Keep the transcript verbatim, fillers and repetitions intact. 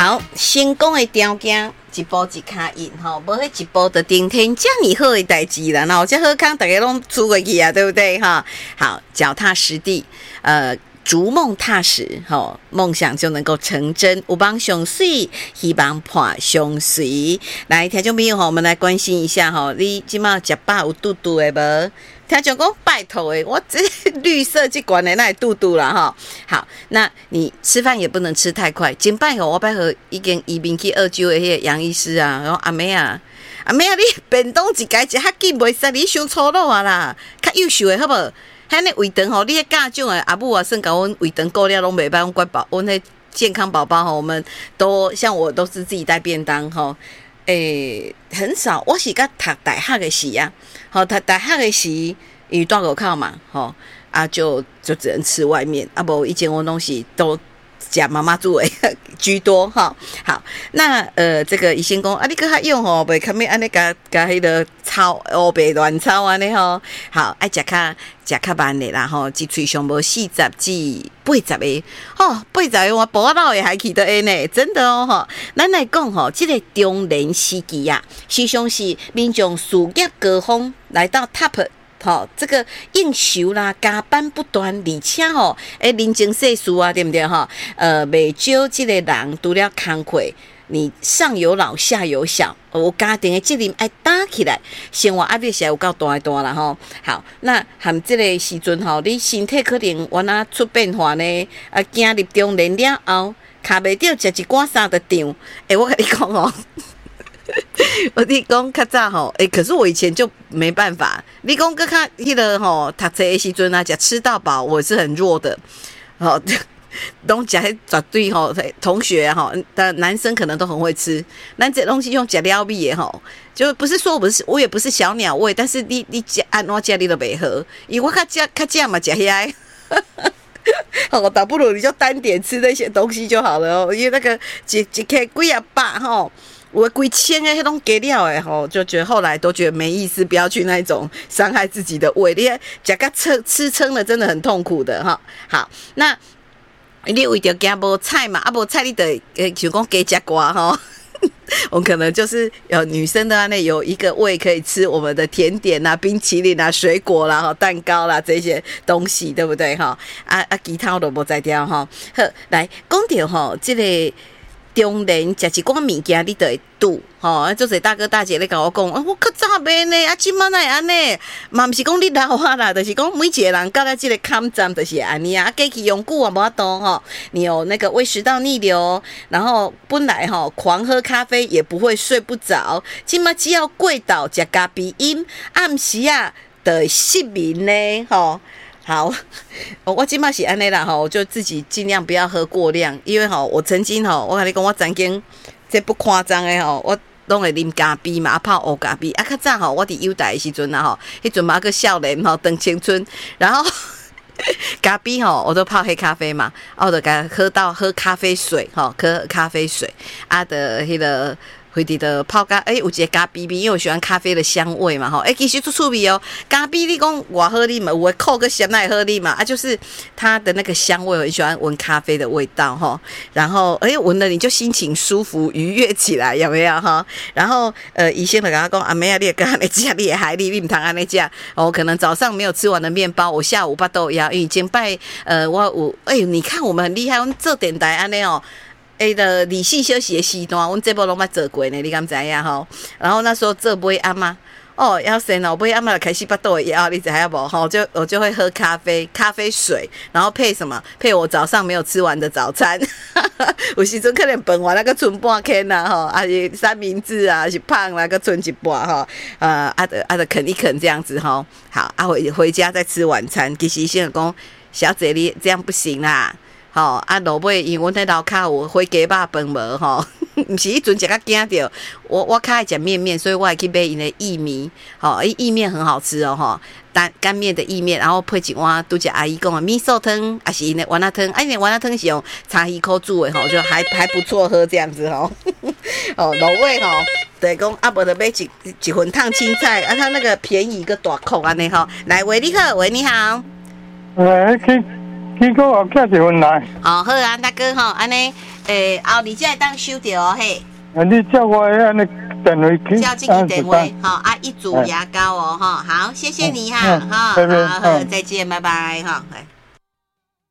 好，成功的条件一步一脚印吼，无迄一步就登天，这么好的代志啦，吼，这好康大家拢出过去啊，对不对哈？好，脚踏实地，呃。逐梦踏实，吼，梦想就能够成真。有帮相随，希望伴相随。来，听众朋友吼，我们来关心一下吼，你今麦食饱有肚肚的无？听众讲拜托诶，我这绿色这管的那里肚肚啦哈。好，那你吃饭也不能吃太快。前摆吼，我摆和已经移民去澳洲的迄个杨医师啊，然后阿妹啊，阿妹啊，你便当一家食较紧袂使，你伤粗鲁啊啦，较优秀的好无？遐那胃肠吼，你迄家长诶阿母啊，算甲阮胃肠顾了拢袂歹，阮乖宝，阮迄健康宝宝吼，我们都像我都是自己带便当吼，诶、欸，很少，我是甲读大学诶时啊，吼读大学诶时，因为大路口嘛，吼啊就就只能吃外面，啊无以前我拢是都。假妈妈作为居多哈，好，那呃，这个医生讲啊，你搁较用吼，袂较咩安尼甲甲迄个炒乌白乱炒安尼吼，好，爱食较食较慢的啦吼，一喙上无四十至八十个，吼，八十个我补老的还去得下呢，真的哦吼。咱来讲吼，这个中年时期啊，实际上是民众事业高峰来到 top。好、哦，这个应酬啦，加班不断，而且吼，诶，人情世事啊，对不对哈？呃，袂少这个人除了工课，你上有老下有小，有家庭的责任爱担起来，生活压力是有够大大啦吼。好，那含这个时阵吼，你身体可能原啊出变化呢，啊，走入中年了后，卡袂着食一罐三的场，诶，我跟你讲哦。我你讲较早吼，诶、欸，可是我以前就没办法。你讲搁较迄个吼，读册的时阵啊，食吃到饱，我是很弱的。吼，拢食迄绝对吼，同学吼，但男生可能都很会吃。咱这东西用食了味的吼，就不是说我不是，我也不是小鸟胃，但是你你食安怎食你都袂好，因为我较食较食嘛食遐。好，倒不如你就单点吃那些东西就好了哦，因为那个一一克几啊百吼。我几千个迄种给料诶吼，就觉得后来都觉得没意思，不要去那种伤害自己的胃，你食个撑吃撑了真的很痛苦的哈。好，那你为着惊无菜嘛，啊无菜你得诶，想讲加食瓜吼。我们可能就是有女生的话呢，有一个胃可以吃我们的甜点啊、冰淇淋啊、水果啦、哈蛋糕啦这些东西，对不对哈？啊啊，其他我都无在掉哈。好，来讲到吼，这个。中年食一寡物件，你就会拄吼。做侪大哥大姐咧甲我讲，啊，我较早袂呢，啊，即摆哪会安尼？嘛毋是讲你老啊啦，就是讲每一个人到了这个坎站就是安尼啊。啊，过去用久啊无法度吼，你有那个胃食道逆流，然后本来吼狂喝咖啡也不会睡不着，即摆只要过倒食咖啡因，暗时啊的失眠呢吼。好，我今麦是安尼啦吼，我就自己尽量不要喝过量，因为吼，我曾经吼，我跟你讲，我曾经这不夸张的吼，我拢会啉咖啡嘛，啊泡黑咖啡，啊较早吼，我伫优大的时阵啊吼，迄阵嘛个少年吼，长青春，然后咖啡吼，我都泡黑咖啡嘛，啊我就甲喝到喝咖啡水吼，喝咖啡水啊的迄个。会伫的泡咖，诶、欸，有一个咖啡味，因为我喜欢咖啡的香味嘛，吼，诶、欸，其实出趣味哦。咖啡你讲偌好啉嘛，有诶扣个咸奶好啉嘛，啊，就是它的那个香味，我很喜欢闻咖啡的味道哈。然后，诶、欸，闻了你就心情舒服愉悦起来，有没有哈？然后，呃，医生就跟他讲，阿妹啊，你也跟安尼食，你也海你，你唔通安尼食。哦，可能早上没有吃完的面包，我下午巴豆腰，因为前摆，呃，我有，哎、欸，你看我们很厉害，我们做电台安尼哦。诶的理性休息的时段，阮这波拢捌做过呢，你敢知影吼？然后那时候做杯暗嘛，哦，要生了，杯暗嘛开始巴肚的腰，你知影无？吼，就我就会喝咖啡，咖啡水，然后配什么？配我早上没有吃完的早餐。有时阵可能饭完那个剩半坑啦，吼，啊是三明治啊，是胖那个剩一半吼，呃，啊的啊的啃一啃这样子吼，好，啊回回家再吃晚餐。其实先讲，小姐你这样不行啦。吼、哦、啊，落尾因为阮迄楼骹有火鸡肉饭无吼，毋是迄阵食甲惊着。我我较爱食面面，所以我会去买因的意面。吼、哦，伊意面很好吃哦吼，干干面的意面，然后配一碗拄只阿姨讲的米寿汤，还是因的丸仔汤。啊，因的丸仔汤是用茶鱼口煮的吼，就还还不错喝这样子吼。哦，落尾吼，就是讲啊，无就买一一份烫青菜，啊，它那个便宜个大块安尼吼。来，喂，你好，喂，你好。 喂，请。请去个后寄一份来。 哦，好啊，大哥吼，安尼，诶，后日才会当收着哦嘿。 啊，你叫我安尼电话去。 叫这个电话，好啊，一组牙膏哦，哈，好，谢谢你哈，哈，好好，再见，拜拜，哈。